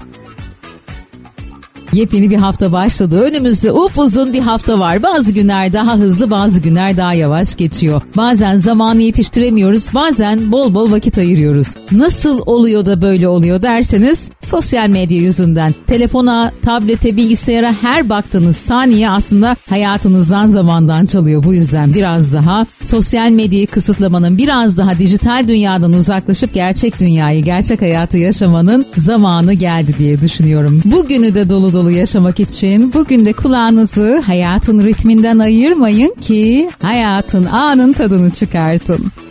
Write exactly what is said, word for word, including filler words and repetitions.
Yepyeni bir hafta başladı. Önümüzde upuzun bir hafta var. Bazı günler daha hızlı, bazı günler daha yavaş geçiyor. Bazen zamanı yetiştiremiyoruz, bazen bol bol vakit ayırıyoruz. Nasıl oluyor da böyle oluyor derseniz sosyal medya yüzünden. Telefona, tablete, bilgisayara her baktığınız saniye aslında hayatınızdan, zamandan çalıyor. Bu yüzden biraz daha sosyal medyayı kısıtlamanın, biraz daha dijital dünyadan uzaklaşıp gerçek dünyayı, gerçek hayatı yaşamanın zamanı geldi diye düşünüyorum. Bugünü de dolu dolu yaşamak için bugün de kulağınızı hayatın ritminden ayırmayın ki hayatın, anın tadını çıkartın.